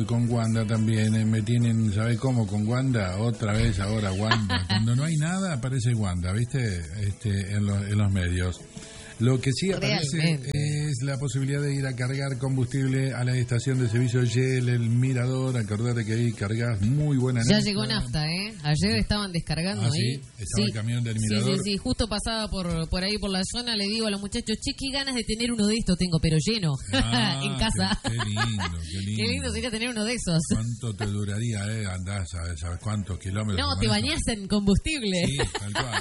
con Wanda también. Me tienen, ¿sabes cómo? Con Wanda, otra vez ahora Wanda. Cuando no hay nada, aparece Wanda, ¿viste? En los medios. Lo que sí aparece es la posibilidad de ir a cargar combustible a la estación de servicio Shell, el Mirador. Acordate que ahí cargas muy buena nafta. Ya llegó nafta, ¿eh? Ayer estaban descargando ahí. ¿Sí? Estaba el camión del Mirador. Sí. Justo pasaba por ahí por la zona, le digo a los muchachos, che, qué ganas de tener uno de estos tengo, pero lleno, en casa. Qué lindo. Qué lindo sería tener uno de esos. ¿Cuánto te duraría, andás, ¿sabes cuántos kilómetros? No, te bañás en combustible. Sí, tal cual.